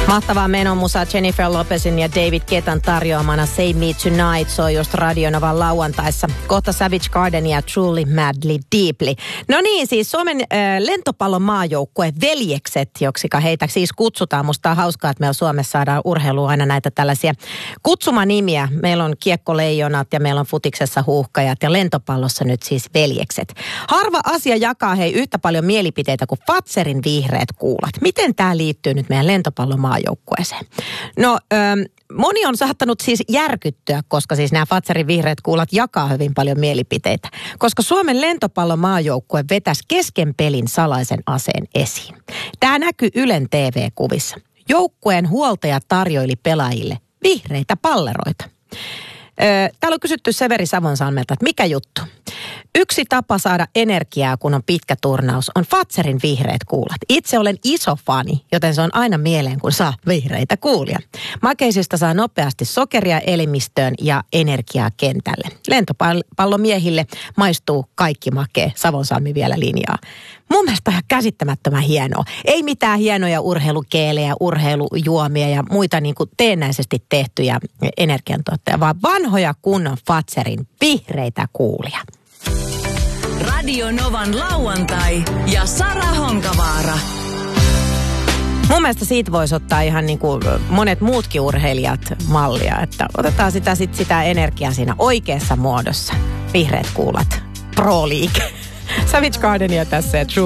Mahtavaa menomusaa Jennifer Lopezin ja David Guettan tarjoamana Save Me Tonight soi just Radionovan lauantaissa. Kohta Savage Garden ja Truly Madly Deeply. No niin, siis Suomen lentopallon maajoukkue veljekset, joksika heitä siis kutsutaan. Musta on hauskaa, että meillä Suomessa saadaan urheilua aina näitä tällaisia kutsumanimiä. Meillä on kiekkoleijonat ja meillä on futiksessa huuhkajat ja lentopallossa nyt siis veljekset. Harva asia jakaa hei yhtä paljon mielipiteitä kuin Fazerin vihreät kuulat. Miten tämä liittyy nyt meidän lentopallon maajoukkueeseen? No, moni on saattanut siis järkyttyä, koska siis nämä Fazerin vihreät kuulat jakaa hyvin paljon mielipiteitä. Koska Suomen lentopallon maajoukkue vetäisi kesken pelin salaisen aseen esiin. Tämä näkyy Ylen TV-kuvissa. Joukkueen huoltaja tarjoili pelaajille vihreitä palleroita. Täällä on kysytty Severi Savonsalmelta, että mikä juttu? Yksi tapa saada energiaa, kun on pitkä turnaus, on Fazerin vihreät kuulat. Itse olen iso fani, joten se on aina mieleen, kun saa vihreitä kuulia. Makeisista saa nopeasti sokeria elimistöön ja energiaa kentälle. Lentopallomiehille maistuu kaikki makee. Savonsalmi vielä linjaa. Mun mielestä ihan käsittämättömän hienoa. Ei mitään hienoja urheilukeelejä, urheilujuomia ja muita niin kuin teennäisesti tehtyjä energiantuotteja, vaan vanhoja kunnon Fazerin vihreitä kuulia. Radio Novan lauantai ja Sara Honkavaara. Mun mielestä siitä voisi ottaa ihan niin kuin monet muutkin urheilijat mallia, että otetaan sitä energiaa siinä oikeassa muodossa. Vihreät kuulat. Pro League. Savage Gardenia tässä ja True